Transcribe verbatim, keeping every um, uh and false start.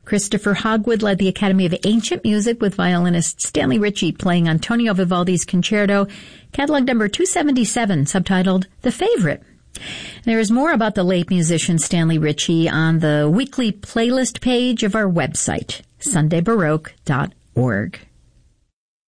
Christopher Hogwood led the Academy of Ancient Music with violinist Stanley Ritchie playing Antonio Vivaldi's Concerto, catalog number two seventy-seven, subtitled The Favorite. There is more about the late musician Stanley Ritchie on the weekly playlist page of our website, sunday baroque dot org.